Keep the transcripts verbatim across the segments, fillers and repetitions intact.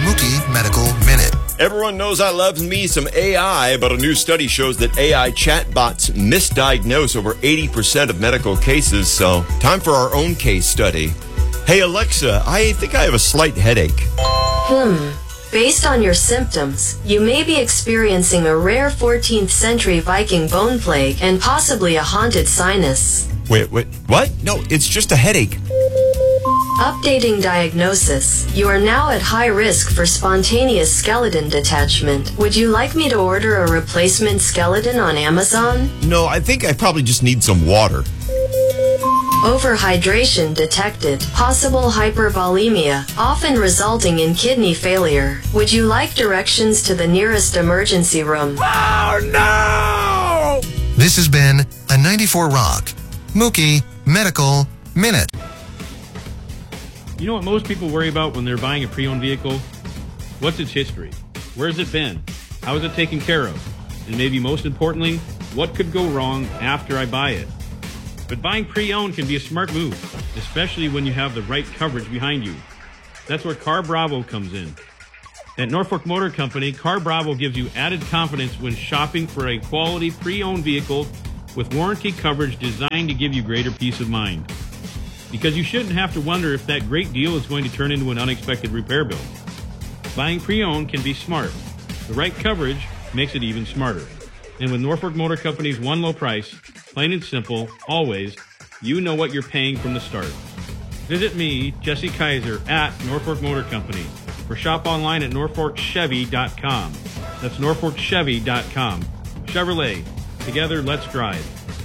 Mookie Medical Minute. Everyone knows I love me some A I, but a new study shows that A I chatbots misdiagnose over eighty percent of medical cases. So, time for our own case study. Hey Alexa, I think I have a slight headache. Hmm. Based on your symptoms, you may be experiencing a rare fourteenth century Viking bone plague and possibly a haunted sinus. Wait, wait, what? No, it's just a headache. Updating diagnosis. You are now at high risk for spontaneous skeleton detachment. Would you like me to order a replacement skeleton on Amazon? No, I think I probably just need some water. Overhydration detected. Possible hypervolemia, often resulting in kidney failure. Would you like directions to the nearest emergency room? Oh, no! This has been a ninety-four Rock Mookie Medical Minute. You know what most people worry about when they're buying a pre-owned vehicle? What's its history? Where's it been? How is it taken care of? And maybe most importantly, what could go wrong after I buy it? But buying pre-owned can be a smart move, especially when you have the right coverage behind you. That's where Car Bravo comes in. At Norfolk Motor Company, Car Bravo gives you added confidence when shopping for a quality pre-owned vehicle with warranty coverage designed to give you greater peace of mind. Because you shouldn't have to wonder if that great deal is going to turn into an unexpected repair bill. Buying pre-owned can be smart. The right coverage makes it even smarter. And with Norfolk Motor Company's one low price, plain and simple, always, you know what you're paying from the start. Visit me, Jesse Kaiser, at Norfolk Motor Company, or shop online at norfolk chevy dot com. That's norfolk chevy dot com. Chevrolet. Together, let's drive.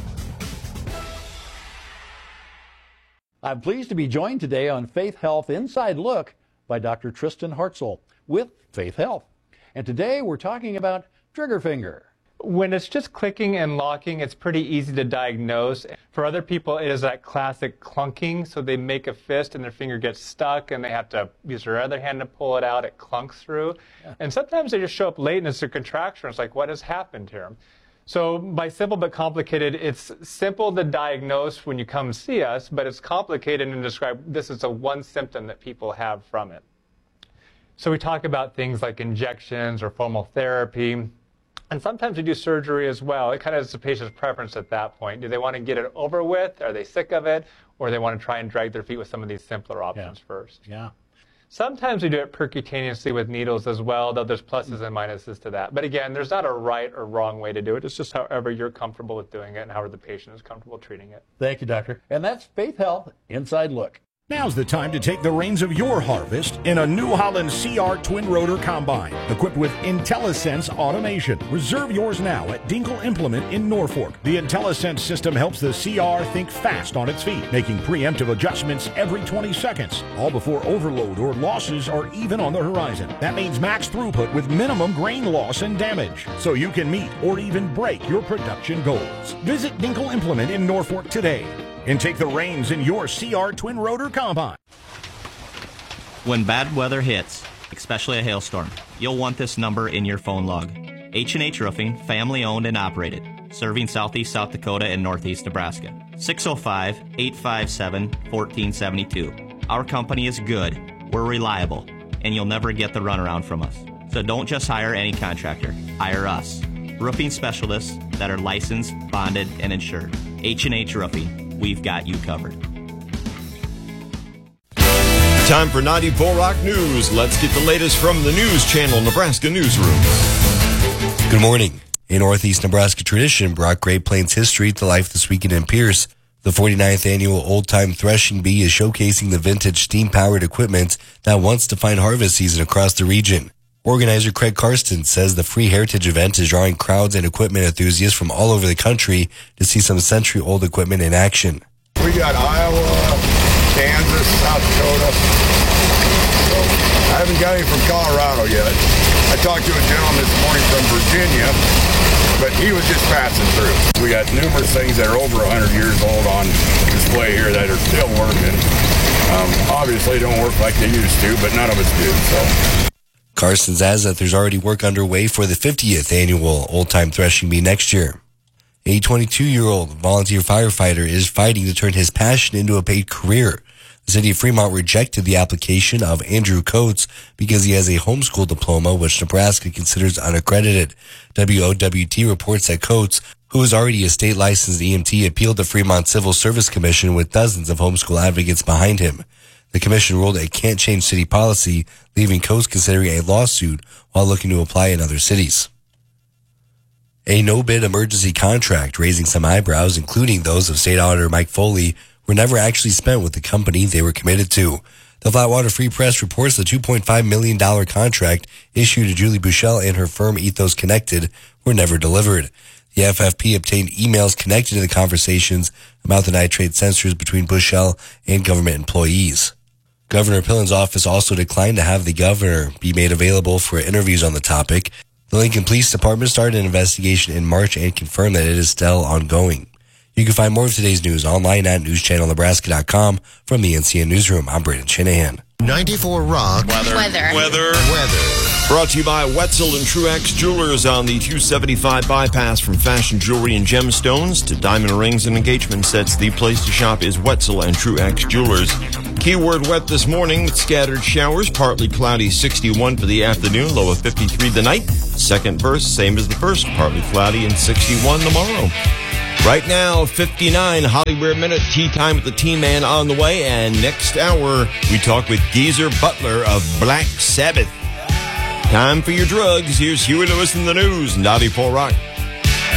I'm pleased to be joined today on Faith Health Inside Look by Doctor Tristan Hartzell with Faith Health. And today we're talking about trigger finger. When it's just clicking and locking, it's pretty easy to diagnose. For other people, it is that classic clunking, so they make a fist and their finger gets stuck and they have to use their other hand to pull it out. It clunks through. Yeah. And sometimes they just show up late and it's a contraction. It's like, what has happened here? So by simple but complicated, it's simple to diagnose when you come see us, but it's complicated and describe this is a one symptom that people have from it. So we talk about things like injections or fomal therapy, and sometimes we do surgery as well. It kind of is the patient's preference at that point. Do they want to get it over with? Are they sick of it? Or they want to try and drag their feet with some of these simpler options yeah. first? Yeah. Sometimes we do it percutaneously with needles as well, though there's pluses and minuses to that. But again, there's not a right or wrong way to do it. It's just however you're comfortable with doing it and however the patient is comfortable treating it. Thank you, Doctor. And that's Faith Health Inside Look. Now's the time to take the reins of your harvest in a New Holland C R twin rotor combine equipped with IntelliSense automation. Reserve yours now at Dinkle Implement in Norfolk. The IntelliSense system helps the C R think fast on its feet, making preemptive adjustments every twenty seconds, all before overload or losses are even on the horizon. That means max throughput with minimum grain loss and damage, so you can meet or even break your production goals. Visit Dinkle Implement in Norfolk today and take the reins in your C R twin rotor combine. When bad weather hits, especially a hailstorm, you'll want this number in your phone log. H and H Roofing, family owned and operated, serving southeast South Dakota and northeast Nebraska. six oh five, eight five seven, one four seven two. Our company is good, we're reliable, and you'll never get the runaround from us. So don't just hire any contractor, hire us. Roofing specialists that are licensed, bonded, and insured. H and H Roofing. We've got you covered. Time for ninety-four Rock News. Let's get the latest from the News Channel Nebraska newsroom. Good morning. A Northeast Nebraska tradition brought Great Plains history to life this weekend in Pierce. The forty-ninth annual Old Time Threshing Bee is showcasing the vintage steam-powered equipment that once defined harvest season across the region. Organizer Craig Karsten says the free heritage event is drawing crowds and equipment enthusiasts from all over the country to see some century-old equipment in action. We got Iowa, Kansas, South Dakota. So I haven't got any from Colorado yet. I talked to a gentleman this morning from Virginia, but he was just passing through. We got numerous things that are over one hundred years old on display here that are still working. Um, obviously don't work like they used to, but none of us do, so... Carson says that there's already work underway for the fiftieth annual Old Time Threshing Bee next year. A twenty-two-year-old volunteer firefighter is fighting to turn his passion into a paid career. The city of Fremont rejected the application of Andrew Coates because he has a homeschool diploma, which Nebraska considers unaccredited. W O W T reports that Coates, who is already a state-licensed E M T, appealed to Fremont Civil Service Commission with dozens of homeschool advocates behind him. The commission ruled it can't change city policy, leaving Coates considering a lawsuit while looking to apply in other cities. A no-bid emergency contract raising some eyebrows, including those of State Auditor Mike Foley, were never actually spent with the company they were committed to. The Flatwater Free Press reports the two point five million dollars contract issued to Julie Bushell and her firm Ethos Connected were never delivered. The F F P obtained emails connected to the conversations about the nitrate sensors between Bushell and government employees. Governor Pillen's office also declined to have the governor be made available for interviews on the topic. The Lincoln Police Department started an investigation in March and confirmed that it is still ongoing. You can find more of today's news online at news channel nebraska dot com. From the N C N Newsroom, I'm Braden Shanahan. ninety-four Rock. Weather. Weather. Weather. Weather. Brought to you by Wetzel and Truax Jewelers on the two seventy-five bypass. From fashion jewelry and gemstones to diamond rings and engagement sets, the place to shop is Wetzel and Truax Jewelers. Keyword wet this morning with scattered showers, partly cloudy, sixty-one for the afternoon, low of fifty-three the night. Second verse, same as the first, partly cloudy and sixty-one tomorrow. Right now, fifty-nine Hollywood Minute, tea time with the T-Man on the way. And next hour, we talk with Geezer Butler of Black Sabbath. Time for your drugs. Here's Huey Lewis in the news, ninety-four Rock.